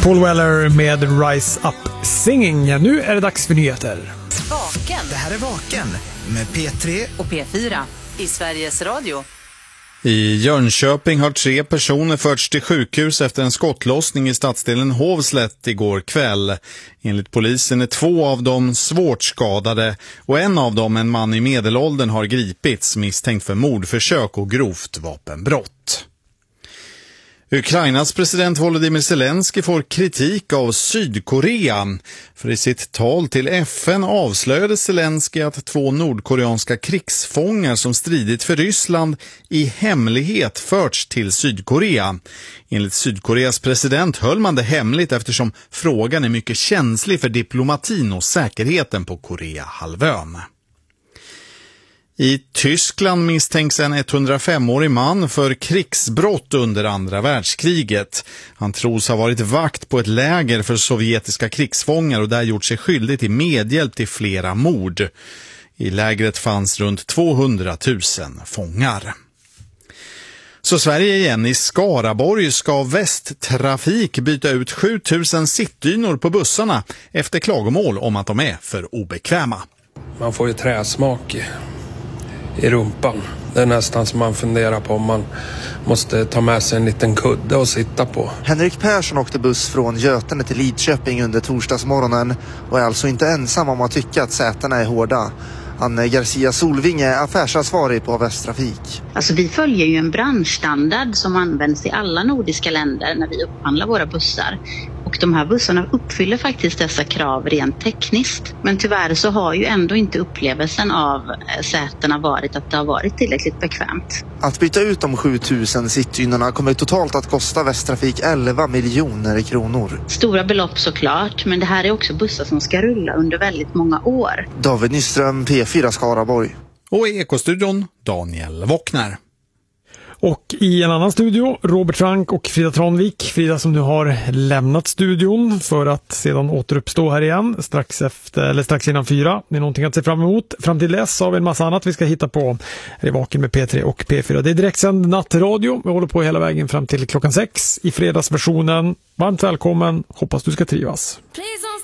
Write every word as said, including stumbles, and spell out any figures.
Paul Weller med Rise Up Singing. Nu är det dags för nyheter. Vaken. Det här är Vaken med P tre och P fyra i Sveriges Radio. I Jönköping har tre personer förts till sjukhus efter en skottlossning i stadsdelen Hovslätt igår kväll. Enligt polisen är två av dem svårt skadade och en av dem, en man i medelåldern, har gripits misstänkt för mordförsök och grovt vapenbrott. Ukrainas president Volodymyr Zelensky får kritik av Sydkorea. För i sitt tal till F N avslöjade Zelensky att två nordkoreanska krigsfångar som stridit för Ryssland i hemlighet förts till Sydkorea. Enligt Sydkoreas president höll man det hemligt eftersom frågan är mycket känslig för diplomatin och säkerheten på Koreahalvön. I Tyskland misstänks en etthundrafem-årig man för krigsbrott under andra världskriget. Han tros ha varit vakt på ett läger för sovjetiska krigsfångar och där gjort sig skyldig till medhjälp till flera mord. I lägret fanns runt tvåhundratusen fångar. Så Sverige igen. I Skaraborg ska Västtrafik byta ut sjutusen sittdynor på bussarna efter klagomål om att de är för obekväma. Man får ju träsmak i. i rumpan. Det är nästan som man funderar på om man måste ta med sig en liten kudde och sitta på. Henrik Persson åkte buss från Götene till Lidköping under torsdagsmorgonen och är alltså inte ensam om att tycka att sätena är hårda. Anne Garcia Solvinge är affärsansvarig på Västtrafik. Alltså vi följer ju en branschstandard som används i alla nordiska länder när vi upphandlar våra bussar. Och de här bussarna uppfyller faktiskt dessa krav rent tekniskt. Men tyvärr så har ju ändå inte upplevelsen av sätena varit att det har varit tillräckligt bekvämt. Att byta ut de sjutusen sittdynorna kommer totalt att kosta Västtrafik elva miljoner kronor. Stora belopp såklart, men det här är också bussar som ska rulla under väldigt många år. David Nyström, P fyra Skaraborg. Och i Ekostudion, Daniel Wockner. Och i en annan studio, Robert Frank och Frida Tranvik. Frida som nu har lämnat studion för att sedan återuppstå här igen strax efter eller strax innan fyra. Det är någonting att se fram emot. Fram till dess har vi en massa annat vi ska hitta på. Det är Vaken med P tre och P fyra. Det är direktsänd nattradio. Vi håller på hela vägen fram till klockan sex i fredagsversionen. Varmt välkommen. Hoppas du ska trivas.